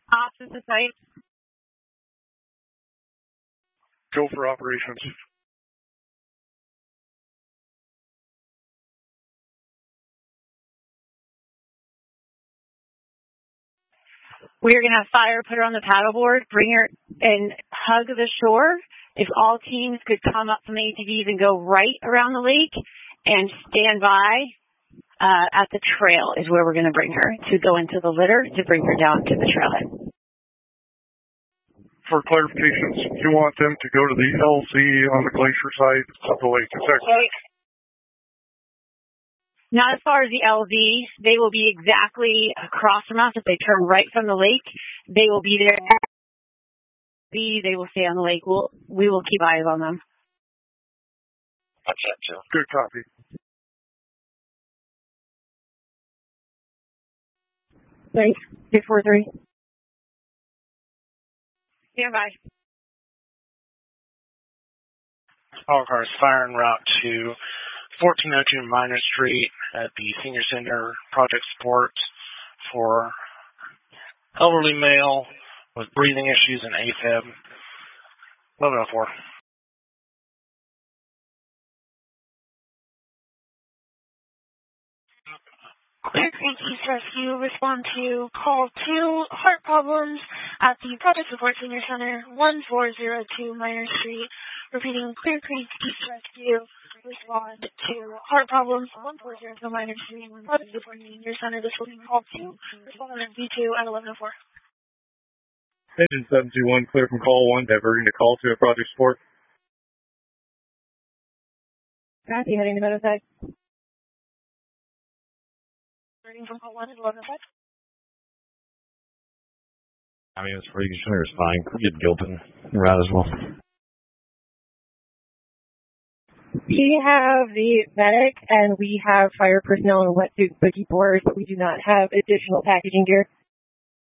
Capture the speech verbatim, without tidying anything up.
Ops is the site. Go for operations. We're going to have fire, put her on the paddleboard, bring her and hug the shore. If all teams could come up from the A T Vs and go right around the lake and stand by uh, at the trail is where we're going to bring her to go into the litter to bring her down to the trailhead. For clarifications, you want them to go to the L Z on the glacier side of the lake, is that correct? Not as far as the L Z. They will be exactly across from us. If they turn right from the lake, they will be there. They will stay on the lake. We'll, we will keep eyes on them. That's that, too. Good copy. Thanks. six four three. Stand by. All cars fire en route to fourteen oh two Minor Street at the Senior Center Project Support for elderly male with breathing issues and AFib. eleven oh four. Clear Creek East Rescue, respond to call two heart problems at the Project Support Senior Center, one four zero two Minor Street. Repeating, Clear Creek East Rescue, respond to heart problems, one four zero two Minor Street, Project Support Senior Center. This will be call two, respond on V two at eleven oh four. Engine seven two one, clear from call one, diverting the call to a Project Support. Copy, heading to Meadowside. From call one at eleven oh five. I mean, it's pretty sure it's fine. We'll get Gilpin right as well. We have the medic and we have fire personnel in wetsuits, boogie boards, but we do not have additional packaging gear.